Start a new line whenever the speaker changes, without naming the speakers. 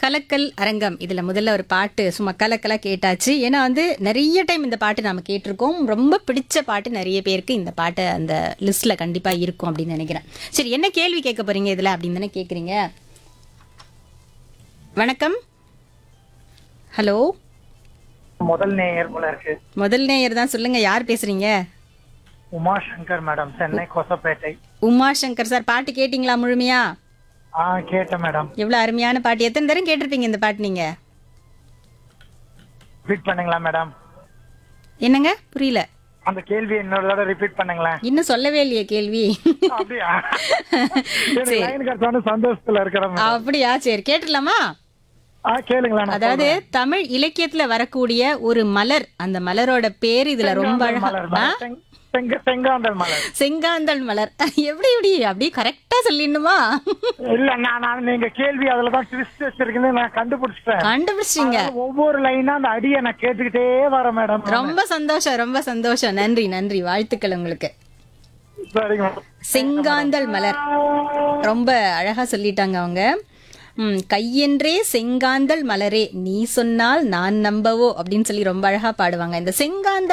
கலக்கல் அரங்கம் இதுல முதல்ல ஒரு பாட்டு சும்மா கலக்கலா கேட்டாச்சு. ஏன்னா வந்து நிறைய டைம் இந்த பாட்டு நாம கேட்டிருக்கோம். ரொம்ப பிடிச்ச பாட்டு நிறைய பேருக்கு இந்த பாட்டு அந்த லிஸ்ட்ல கண்டிப்பா இருக்கும் அப்படின்னு நினைக்கிறேன். சரி, என்ன கேள்வி கேட்க போறீங்க இதுல அப்படின்னு தானே கேக்குறீங்க? வணக்கம். ஹலோ,
முதல் நேயர் போல இருக்கு.
முதல் நேயர் தான், சொல்லுங்க யார் பேசுறீங்க?
உமாசங்கர் மேடம், சென்னை கொசப்பேட்டை.
உமாசங்கர் சார், பாட்டு கேட்டிங்களா முழுமையா?
கேட்டேன் மேடம்.
எவ்வளவு அருமையான பாட்டு. எத்தனை தரம் கேட்டிருப்பீங்க இந்த பாட்டு நீங்க?
ரிப்பீட் பண்ணுங்களா மேடம்?
என்னங்க புரியல?
அந்த கேள்வி இன்னொரு தடவை ரிப்பீட் பண்ணுங்களேன்.
இன்னும் சொல்லவே இல்லையே கேள்வி.
அப்படியா?
சரி.
லைன் கட்டான சந்தோஷத்துல இருக்கிறேன் மேடம்.
அப்படியா? சரி, கேட்டுடலாமா?
கேளுங்களா. நான்
அதாவது
சொல்றேன்.
தமிழ் இலக்கியத்துல வரக்கூடிய ஒரு மலர், அந்த மலரோட பேர் இதுல ரொம்ப
செங்காந்தள்
அழகா.
மலர் மேடம். செங்காந்தள் மலர்.
செங்காந்தள் மலர். எப்படி அப்படியே கரெக்டா சொல்லிடணுமா?
இல்ல, நான் நீங்க கேள்வி அதுலதான் ட்விஸ்ட் வச்சிருக்கீங்க, நான் கண்டுபிடிச்சிட்டேன்.
கண்டுபிடிச்சிங்க.
அதனால ஒவ்வொரு லைனா அந்த அடியை நான் கேட்டுக்கிட்டே வரேன் மேடம்.
ரொம்ப சந்தோஷம், ரொம்ப சந்தோஷம். நன்றி நன்றி, வாழ்த்துக்கள் உங்களுக்கு.
சரிங்க மேடம்.
செங்காந்தள் மலர் ரொம்ப அழகா சொல்லிட்டாங்க அவங்க. கையென்றே செங்காந்தள் மலரே நீ சொன்னால் நான் நம்பவோ அப்படின்னு சொல்லி ரொம்ப அழகா பாடுவாங்க. இந்த செங்காந்தள்